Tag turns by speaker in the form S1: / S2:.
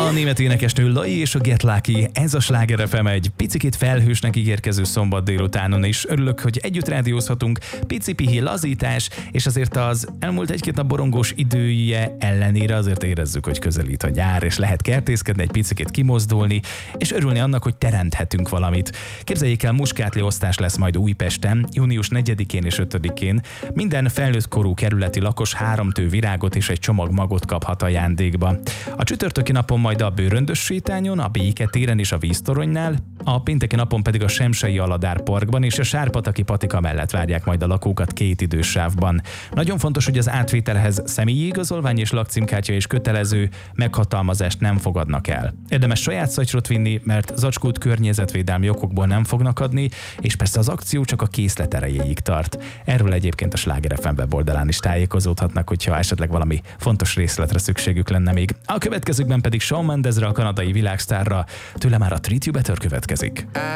S1: A német énekesnő Lai és a Get Lucky, ez a Sláger FM egy picikét felhősnek ígérkező szombat délutánon is. Örülök, hogy együtt rádiózhatunk, pici-pihi lazítás, és azért az elmúlt egy-két nap borongós idője ellenére azért érezzük, hogy közelít a nyár, és lehet kertészkedni, egy picikét kimozdulni, és örülni annak, hogy teremthetünk valamit. Képzeljék el, muskátli osztás lesz majd Újpesten, június 4-én és 5-én. Minden felnőtt korú kerületi lakos 3 tő virágot és egy csomag magot kaphat ajándékba. A csütörtöki napon majd a Bőröndös sétányon, a Béketéren és a Víztoronynál, a pénteki napon pedig a Semsei Aladár Parkban és a Sárpataki Patika mellett várják majd a lakókat 2 idősávban. Nagyon fontos, hogy az átvételhez személyi igazolvány és lakcímkártya és kötelező, meghatalmazást nem fogadnak el. Érdemes saját szatyrot vinni, mert zacskót környezetvédelmi okokból nem fognak adni, és persze az akció csak a készlet erejéig tart. Erről egyébként a Sláger FM weboldalán is tájékozódhatnak, hogyha esetleg valami fontos részletre szükségük lenne még. A következőkben pedig Shawn Mendesre, a kanadai világsztárra, tőle már a Treat You Better következik.